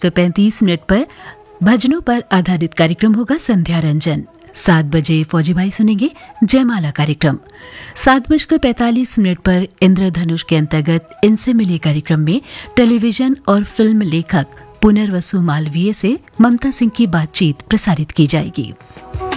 6:35 पर भजनों पर आधारित कार्यक्रम होगा संध्या रंजन। 7 बजे फौजी भाई सुनेंगे जयमाला कार्यक्रम। 7:45 पर इंद्रधनुष के अंतर्गत इनसे मिले कार्यक्रम में टेलीविजन और फिल्म लेखक पुनर्वसु मालवीय से ममता सिंह की बातचीत प्रसारित की जाएगी।